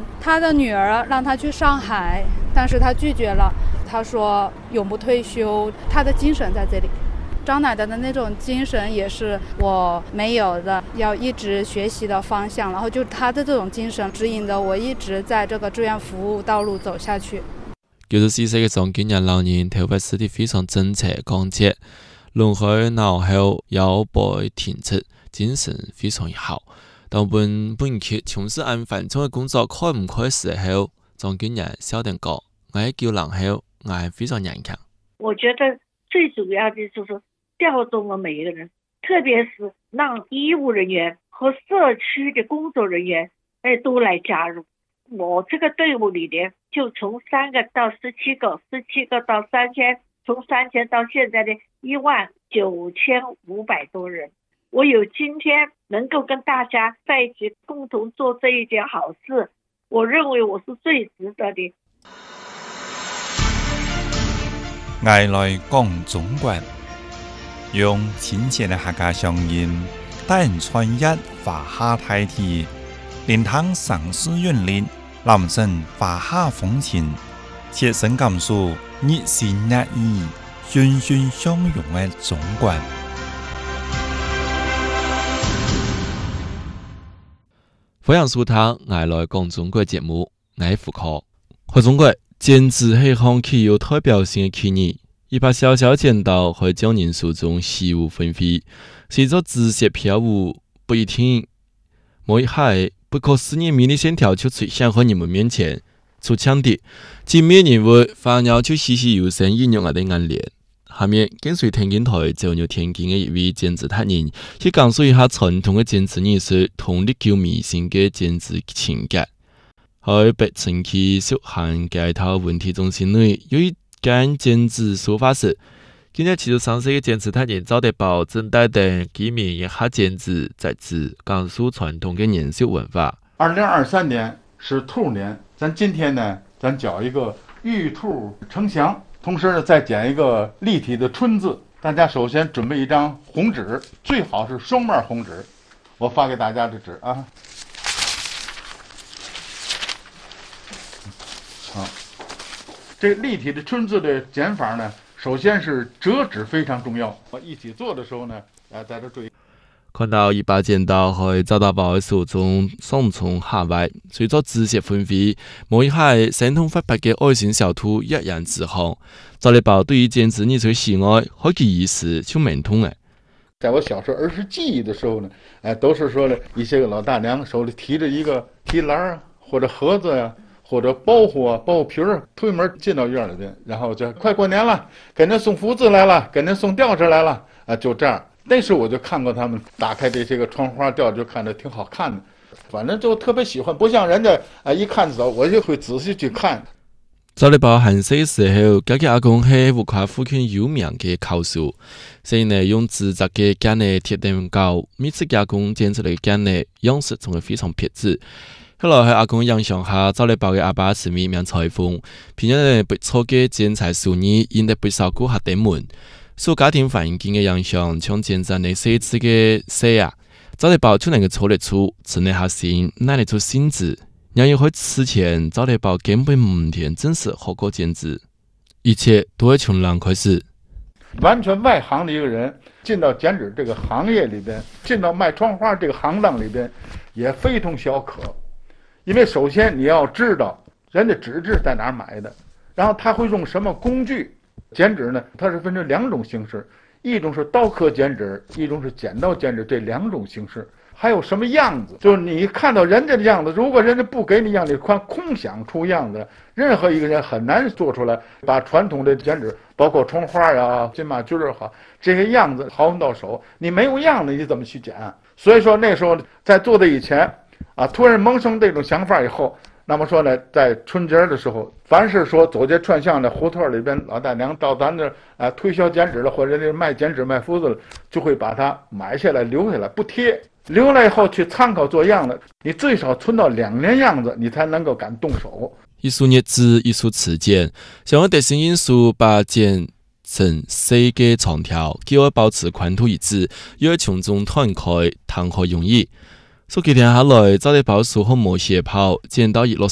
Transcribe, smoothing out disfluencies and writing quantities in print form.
他的女儿让他去上海，但是他拒绝了，他说永不退休，他的精神在这里。张奶奶的那种精神也是我没有的，要一直学习的方向，然后就他的这种精神指引着我一直在这个志愿服务道路走下去。 94歲嘅張建仁老人頭髮梳得非常整齊乾淨，輪開腦後腰背挺直，精神非常好。當本期從事按繁重嘅工作開唔開時候，張建仁笑定講：我叫人後，我非常堅強。 我覺得最主要的就是調動了每一個人，特別是讓醫務人員和社區的工作人員都來加入。我這個隊伍裡面就從3個到17個，17個到3000，從3000到現在的19500多人。我有今天能夠跟大家在一起共同做這一件好事，我認為我是最值得的。 愛來講中國，用親切的客家鄉音，帶人傳譯華夏大體，連湯上師韻律，南城華夏風情，切身感受熱心熱意、欣欣相融的中國。 歡迎收聽愛來講中國節目，我係胡可。喺中國，剪紙係項具有代表性嘅技藝，一把小小剪刀可以將人手中細霧紛飛，隨着紙屑飄舞，不一定某一下不可思議美麗線條就出現喺你們面前，出場的精美人物反而就栩栩如生映入我哋眼簾。下面跟隨天津台走入天津嘅一位剪紙達人，去講述一下傳統嘅剪紙藝術同歷久彌新嘅剪紙情結。喺北城區宿限街頭問題中心內有一間剪紙書法室，今日73歲嘅剪紙達人趙德寶正帶等記面一下剪紙在紙，講述傳統嘅年獸文化。 2023年是兔年，咱今天呢，咱搞一個玉兔呈祥。同時呢，再剪一個立體的春字。大家首先準備一張紅紙，最好是雙面紅紙。我發給大家的紙啊。好，這立體的春字的剪法呢，首先是折紙非常重要。我一起做的時候呢，在這注意。 看到一把剪刀喺趙大寶嘅手中上衝下歪，隨着紙屑紛飛，某一下生動發白嘅愛心小兔躍然紙行。趙大寶對於剪紙藝術喜愛，好幾意思就明通誒。 在我小時候兒時記憶的時候呢，都是說了一些個老大娘手裡提着一個提籃啊，或者盒子呀、或者包袱啊、包袱皮兒，推門進到院裡邊，然後就快過年了，給您送福字來了，給您送吊飾來了，就這樣。那時候我就看過他們打開這些個窗花吊，就看着挺好看的，反正就特別喜歡，不像人家一看走，我就會仔細去看。 趙大寶閒細時候，家嘅阿公係武漢附近有名嘅烤書，所以呢用紙紮嘅間呢貼得高，每次阿公剪出嚟嘅間呢樣式仲係非常別緻。後來喺阿公印象下，趙大寶嘅阿爸是名裁縫，平日呢不錯嘅剪裁手藝，因得不少顧客登門。受家庭環境嘅影響，像剪紙呢寫字嘅寫啊，趙大寶就能夠做得出，只能下心，拿得出心字。然而喺此前，趙大寶根本唔填正式學過剪紙，一切都係從零開始。 完全外行的一個人進到剪紙這個行業裏邊，進到賣窗花這個行當裏邊，也非同小可。因為首先你要知道人家紙質在哪兒買的，然後他會用什麼工具。剪紙呢，它是分成2種形式，一種是刀刻剪紙，一種是剪刀剪紙，這2種形式。還有什麼樣子，就是你看到人家的樣子，如果人家不給你樣子，空想出樣子，任何一個人很難做出來，把傳統的剪紙，包括窗花呀、金馬驹兒好，這些樣子好到手，你沒有樣子，你怎麼去剪？所以說那時候在做的以前突然萌生這種想法以後，那麼說呢，在春節的時候，凡是說走街串巷的胡同裏邊，老大娘到咱這推銷剪紙的，或者賣剪紙賣福字的，就會把它買下來留下來，不貼，留了以後去參考做樣子，你最少存到2年樣子，你才能夠敢動手。 藝術日誌、藝術詞剪，想要特性因素把剪成細嘅長條，既要保持寬度一致，又要從中斷開，彈開容易。數幾天下來，趙大寶書後冇寫跑，剪到一落